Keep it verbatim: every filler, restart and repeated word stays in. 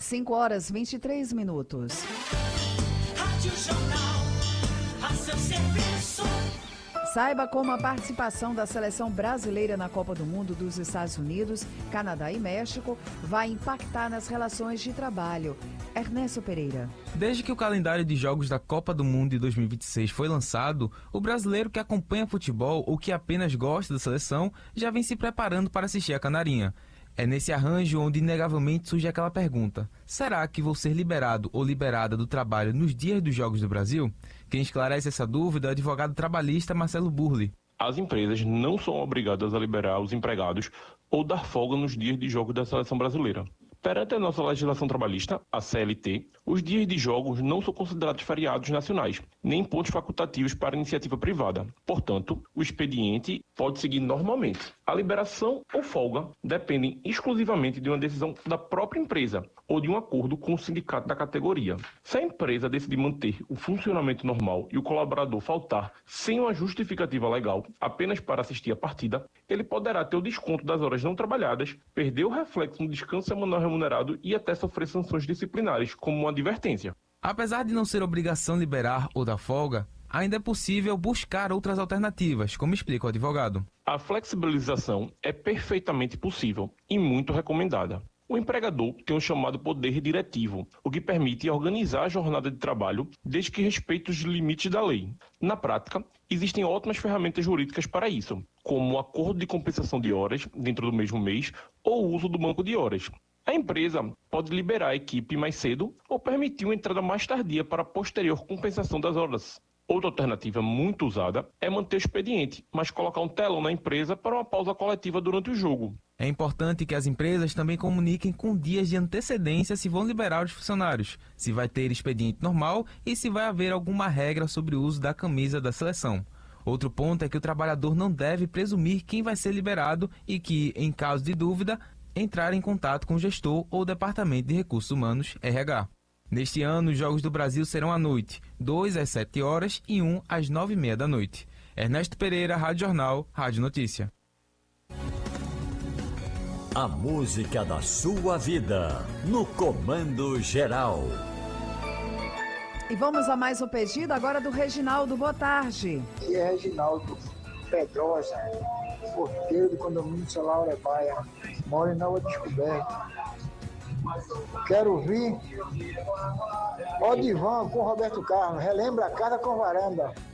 cinco horas e vinte e três minutos. Rádio Jornal, a seu serviço. Saiba como a participação da seleção brasileira na Copa do Mundo dos Estados Unidos, Canadá e México vai impactar nas relações de trabalho. Ernesto Pereira. Desde que o calendário de jogos da Copa do Mundo de dois mil e vinte e seis foi lançado, o brasileiro que acompanha futebol ou que apenas gosta da seleção já vem se preparando para assistir a Canarinha. É nesse arranjo onde inegavelmente surge aquela pergunta: será que vou ser liberado ou liberada do trabalho nos dias dos Jogos do Brasil? Quem esclarece essa dúvida é o advogado trabalhista Marcelo Burli. As empresas não são obrigadas a liberar os empregados ou dar folga nos dias de jogos da seleção brasileira. Perante a nossa legislação trabalhista, a C L T, os dias de jogos não são considerados feriados nacionais, nem pontos facultativos para iniciativa privada. Portanto, o expediente pode seguir normalmente. A liberação ou folga dependem exclusivamente de uma decisão da própria empresa ou de um acordo com o sindicato da categoria. Se a empresa decidir manter o funcionamento normal e o colaborador faltar sem uma justificativa legal apenas para assistir a partida, ele poderá ter o desconto das horas não trabalhadas, perder o reflexo no descanso semanal remunerado e até sofrer sanções disciplinares, como uma advertência. Apesar de não ser obrigação liberar ou dar folga, ainda é possível buscar outras alternativas, como explica o advogado. A flexibilização é perfeitamente possível e muito recomendada. O empregador tem o chamado poder diretivo, o que permite organizar a jornada de trabalho desde que respeite os limites da lei. Na prática, existem ótimas ferramentas jurídicas para isso, como o acordo de compensação de horas dentro do mesmo mês ou o uso do banco de horas. A empresa pode liberar a equipe mais cedo ou permitir uma entrada mais tardia para a posterior compensação das horas. Outra alternativa muito usada é manter o expediente, mas colocar um telão na empresa para uma pausa coletiva durante o jogo. É importante que as empresas também comuniquem com dias de antecedência se vão liberar os funcionários, se vai ter expediente normal e se vai haver alguma regra sobre o uso da camisa da seleção. Outro ponto é que o trabalhador não deve presumir quem vai ser liberado e que, em caso de dúvida, entrar em contato com o gestor ou Departamento de Recursos Humanos, R H. Neste ano, os Jogos do Brasil serão à noite, dois às sete horas e um às nove e meia da noite. Ernesto Pereira, Rádio Jornal, Rádio Notícia. A música da sua vida, no Comando Geral. E vamos a mais um pedido agora do Reginaldo. Boa tarde. Aqui é Reginaldo Pedrosa, porteiro do condomínio Solar Urebaia, moro em Nova Descoberta. Quero ouvir Odivan com Roberto Carlos, relembra a casa com varanda.